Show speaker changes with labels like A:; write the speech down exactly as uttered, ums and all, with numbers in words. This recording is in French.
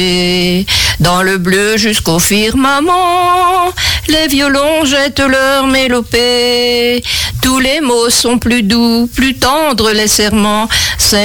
A: Dans le bleu jusqu'au firmament, les violons jettent leur mélopée. Tous les mots sont plus doux, plus tendres les serments. C'est